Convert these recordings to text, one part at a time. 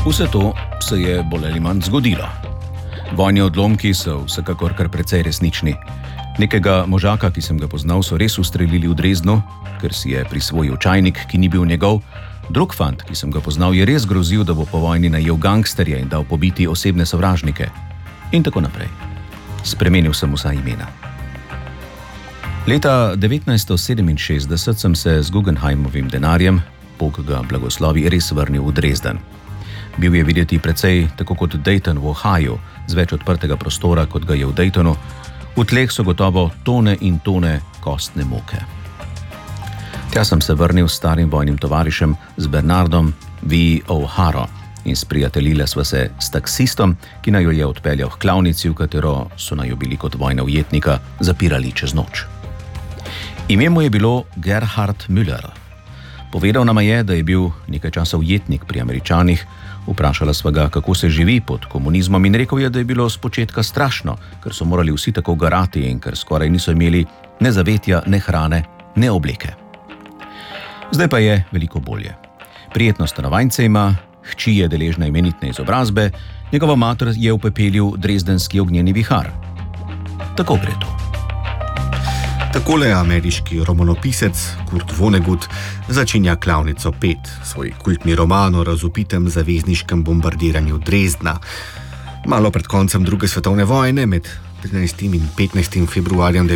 Vse to se je bolj ali manj zgodilo. Vojni odlomki so vsekakor kar precej resnični. Nekega možaka, ki sem ga poznal, so res ustrelili v Dresdnu, ker si je prisvojil čajnik, ki ni bil njegov. Drug fant, ki sem ga poznal, je res grozil, da bo po vojni najel gangsterje in dal pobiti osebne sovražnike. In tako naprej. Spremenil sem vsa imena. Leta 1967 sem se z Guggenheimovim denarjem, Bog ga blagoslovi, res vrnil v Dresden. Bil je videti precej tako kot Dayton v Ohaju, z več odprtega prostora, kot ga je v Daytonu. V tleh so gotovo tone in tone kostne moke. Tja sem se vrnil s starim vojnim tovarišem, z Bernardom V. O'Haro, in sprijateljila sva se s taksistom, ki naj jo je odpeljal k klavnici, v katero so naj jo bili kot vojna ujetnika zapirali čez noč. Ime mu je bilo Gerhard Müller. Povedal nama je, da je bil nekaj časa ujetnik pri Američanih. Vprašala sva ga, kako se živi pod komunizmom, in rekel je, da je bilo spočetka strašno, ker so morali vsi tako garati in ker skoraj niso imeli ne zavetja, ne hrane, ne obleke. Zdaj pa je veliko bolje. Prijetno stanovanje ima, hči je deležna imenitne izobrazbe, njegova mater je upepelil dresdenski ognjeni vihar. Tako gre to. Takole ameriški romanopisec Kurt Vonnegut začenja Klavnico 5, svoj kultni roman o razupitem zavezniškem bombardiranju Dresdna. Malo pred koncem druge svetovne vojne, med 13. in 15. februarjem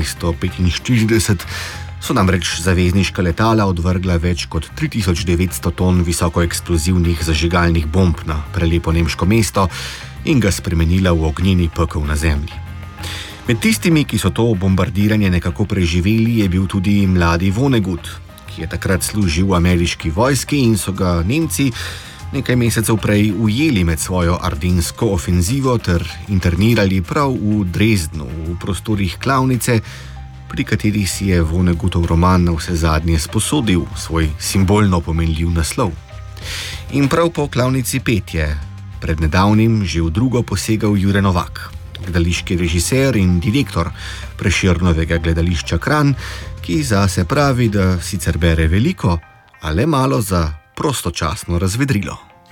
1945, so namreč zavezniška letala odvrgla več kot 3900 ton visokoeksplozivnih zažigalnih bomb na prelepo nemško mesto in ga spremenila v ognjeni pekel na zemlji. Med tistimi, ki so to bombardiranje nekako preživeli, je bil tudi mladi Vonnegut, ki je takrat služil v ameriški vojski in so ga Nemci nekaj mesecev prej ujeli med svojo ardensko ofenzivo ter internirali prav v Dresdnu, v prostorih Klavnice, pri katerih si je Vonnegutov roman navsezadnje sposodil svoj simbolno pomenljiv naslov. In prav po Klavnici 5 je pred nedavnim že v drugo posegal Jure Novak, gledališki režiser in direktor Prešernovega gledališča Kranj, ki zase pravi, da sicer bere veliko, a le malo za prostočasno razvedrilo.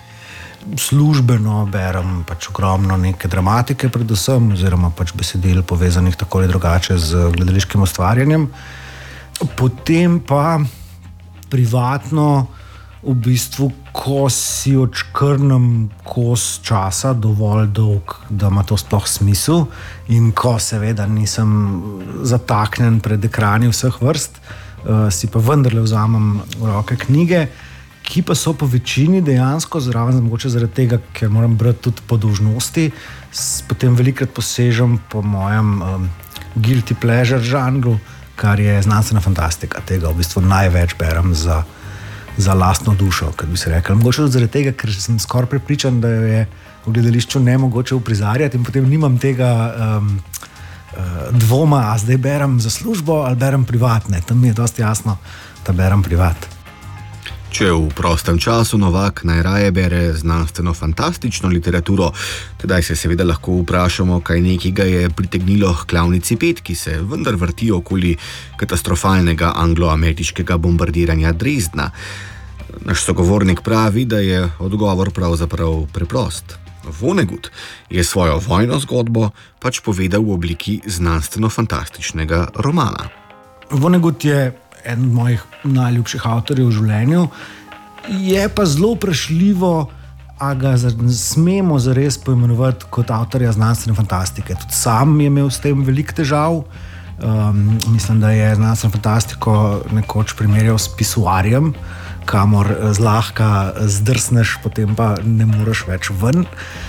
Službeno berem ogromno neke dramatike predvsem, oziroma besedil povezanih tako ali drugače z gledališkim ustvarjanjem. Potem pa privatno v bistvu, ko si odškrnem kos časa dovolj dolg, da ima to sploh smisel, in ko seveda nisem zataknjen pred ekrani vseh vrst, si pa vendarle vzamem v roke knjige, ki pa so po večini dejansko zraven, mogoče zaradi tega, ker moram brati tudi po dolžnosti, potem velikrat posežem po mojem guilty pleasure žanru, kar je znanstvena fantastika. Tega v bistvu največ berem za lastno dušo, kot bi se rekel. Mogoče tudi zaradi tega, ker sem skoraj prepričan, da jo je v gledališču nemogoče uprizarjati in potem nimam tega dvoma, a zdaj berem za službo ali berem privatne. Tam mi je dosti jasno, da berem privat. Če v prostem času Novak najraje bere znanstveno-fantastično literaturo, tedaj se seveda lahko vprašamo, kaj nekega je pritegnilo k Klavnici 5, ki se vendar vrti okoli katastrofalnega anglo-ameriškega bombardiranja Dresdna. Naš sogovornik pravi, da je odgovor pravzaprav preprost. Vonnegut je svojo vojno zgodbo povedal v obliki znanstveno-fantastičnega romana. Vonnegut je eden od mojih najljubših avtorjev v življenju. Je pa zelo vprašljivo, a ga smemo zares poimenovati kot avtorja znanstvene fantastike. Tudi sam je imel s tem veliko težav. Mislim, da je znanstveno fantastiko nekoč primerjal s pisuarjem, kamor zlahka zdrsneš, potem pa ne moreš več ven.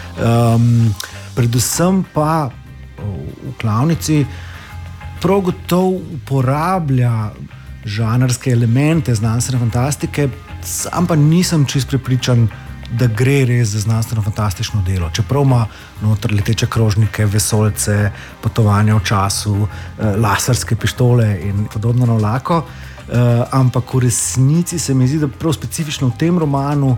Predvsem pa v Klavnici prav gotovo uporablja žanrske elemente znanstvene fantastike, sam pa nisem čisto prepričan, da gre res za znanstveno-fantastično delo. Čeprav ima noter leteče krožnike, vesoljce, potovanja v času, laserske pištole in podobno navlako, ampak v resnici se mi zdi, da prav specifično v tem romanu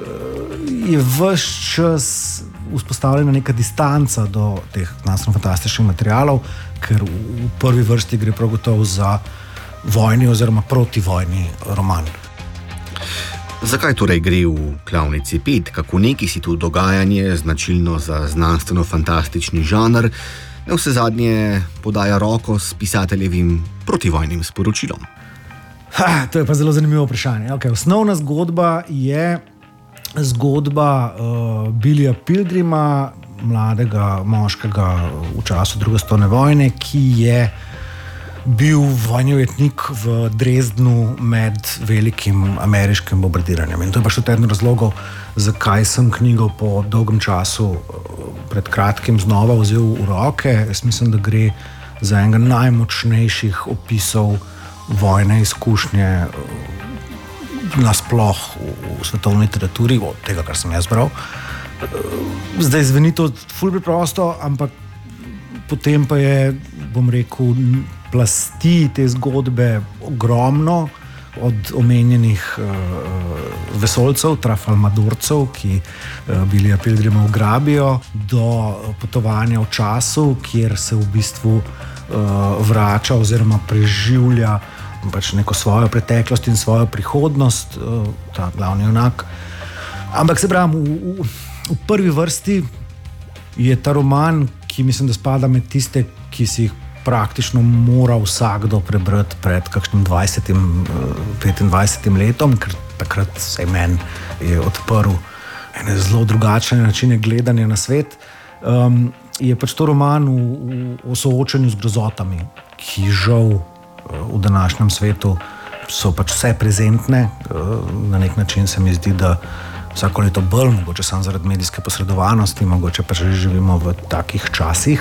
je ves čas vzpostavljena neka distanca do teh znanstveno-fantastičnih materialov, ker v prvi vrsti gre prav gotovo za vojni oziroma protivojni roman. Zakaj torej gre v Klavnici 5? Kako neki si tu dogajanje, značilno za znanstveno-fantastični žanr, navsezadnje podaja roko s pisateljevim protivojnim sporočilom? To je pa zelo zanimivo vprašanje. Okay, osnovna zgodba je zgodba Billija Pilgrima, mladega moškega v času druge svetovne vojne, ki je bil vojni ujetnik v Dresdnu med velikim ameriškim bombardiranjem. In to je pa še eden razlogov, zakaj sem knjigo po dolgem času pred kratkim znova vzel v roke. Jaz mislim, da gre za enega najmočnejših opisov vojne izkušnje nasploh v svetovni literaturi, od tega, kar sem jaz bral. Zdaj zveni to ful preprosto, ampak potem pa je, bom rekel, plasti te zgodbe ogromno, od omenjenih vesoljcev, trafalmadorcev, ki Billija Pilgrima ugrabijo, do potovanja v času, kjer se v bistvu vrača oziroma preživlja pač neko svojo preteklost in svojo prihodnost, ta glavni junak. Ampak se pravim, v prvi vrsti je ta roman, ki mislim, da spada med tiste, ki si jih praktično mora vsakdo prebrati pred kakšnim 20-25 letom, ker takrat se meni je odprl ene zelo drugačne načine gledanja na svet. Je pač to roman o soočanju z grozotami, ki žal v današnjem svetu so pač vse prezentne. Na nek način se mi zdi, da vsako leto bolj, mogoče samo zaradi medijske posredovanosti, mogoče pa že živimo v takih časih.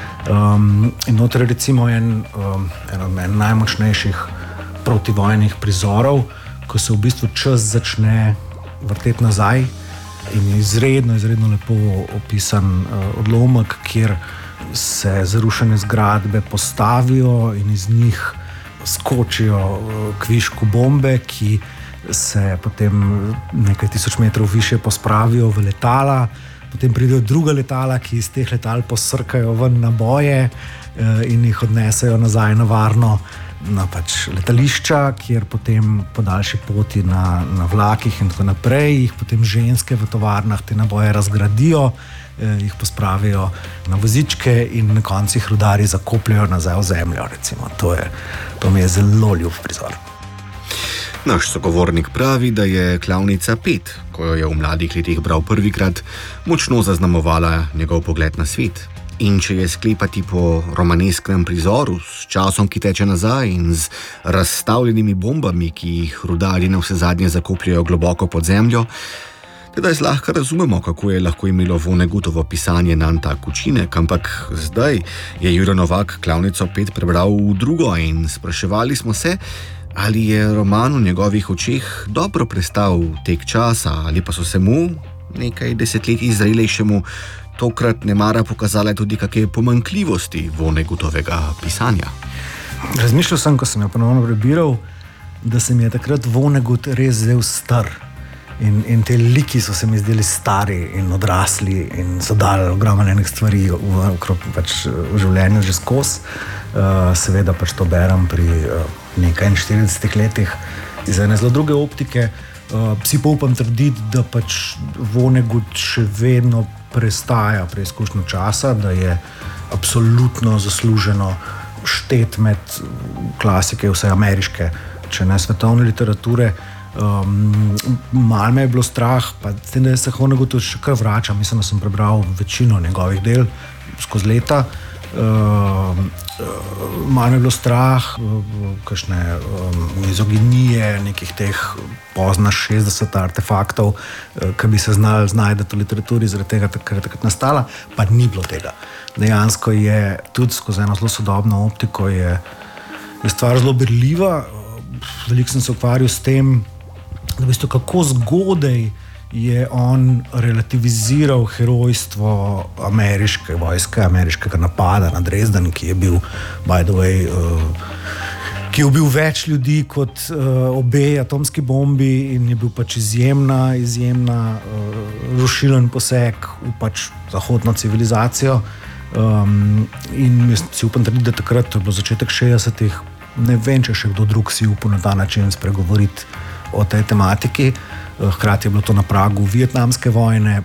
In noter recimo en od najmočnejših protivojnih prizorov, ko se v bistvu čas začne vrteti nazaj in je izredno lepo opisan odlomek, kjer se zrušene zgradbe postavijo in iz njih skočijo kvišku bombe, ki se potem nekaj tisoč metrov više pospravijo v letala, potem pridejo druga letala, ki iz teh letal posrkajo ven naboje in jih odnesejo nazaj na varno na pač letališča, kjer potem po daljši poti na vlakih in tako naprej jih potem ženske v tovarnah te naboje razgradijo, jih pospravijo na vozičke in na koncu jih rudarji zakopljajo nazaj v zemljo, recimo. To mi je zelo ljub prizor. Naš sogovornik pravi, da je Klavnica 5, ko jo je v mladih letih bral prvikrat, močno zaznamovala njegov pogled na svet. In če je sklepati po romanesknem prizoru, s časom, ki teče nazaj in z razstavljenimi bombami, ki jih rudarji navsezadnje zakopljajo globoko pod zemljo, teda zlahka razumemo, kako je lahko imelo Vonegutovo pisanje nanj tak učinek, ampak zdaj je Jure Novak Klavnico 5 prebral v drugo in spraševali smo se, ali je roman v njegovih očeh dobro prestal tek časa, ali pa so se mu nekaj desetletij zrelejšemu tokrat nemara pokazale tudi kakšne pomanjkljivosti Vonegutovega pisanja. Razmišljal sem, ko sem jo ponovno prebiral, da se mi je takrat Vonegut res zdel star. In te liki so se mi zdeli stari in odrasli in so dali ogromno enih stvari v življenju že skozi. Seveda pač to berem pri nekaj 40 letih iz ene zelo druge optike. Si pa upam trditi, da pač Vonegut še vedno prestaja preizkušnjo časa, da je absolutno zasluženo štet med klasike, vse ameriške, če ne svetovne literature. Malo me je bilo strah, pa tem, da se Vonegutu še kar vračam. Mislim, da sem prebral večino njegovih del skozi leta. Malo me je bilo strah, kakšne mizoginije, nekih teh pozna 60 artefaktov, ki bi se znali znajti v literaturi zaradi tega, ker je takrat nastala, pa ni bilo tega. Dejansko je tudi skozi eno zelo sodobno optiko je stvar zelo berljiva. Veliko sem se ukvarjal s tem, da v bistvu kako zgodaj je on relativiziral herojstvo ameriške vojske, ameriškega napada na Dresden, ki je bil, by the way, ki je ubil več ljudi kot obe atomski bombi in je bil pač izjemna rušilen poseg v pač zahodno civilizacijo. In si upam trditi, da takrat, to je bilo začetek 60-ih, ne vem, če še kdo drug si upal na ta način spregovoriti o tej tematiki. hkrati je bilo to na pragu vietnamske vojne.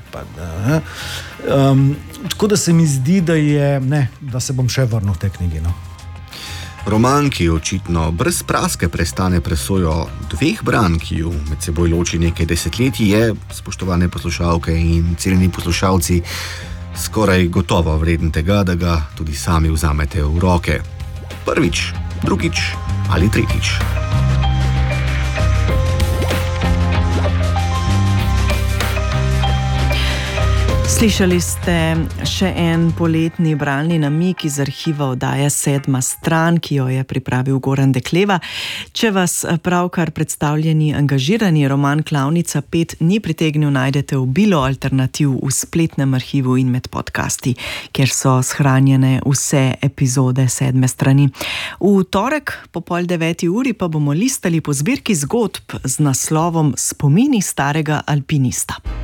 Tako da se mi zdi, da se bom še vrnil v te knjigi. No. Roman, ki očitno brez praske prestane presojo 2 branj, ki ju med seboj loči nekaj desetletij, je, spoštovane poslušalke in cenjeni poslušalci, skoraj gotovo vreden tega, da ga tudi sami vzamete v roke. Prvič, drugič ali tretjič. Slišali ste še en poletni bralni namig iz arhiva oddaje 7. stran, ki jo je pripravil Goran Dekleva. Če vas pravkar predstavljeni angažirani roman Klavnica 5 ni pritegnil, najdete obilo alternativ v spletnem arhivu in med podcasti, kjer so shranjene vse epizode 7. strani. V torek po 8:30 pa bomo listali po zbirki zgodb z naslovom Spomini starega alpinista.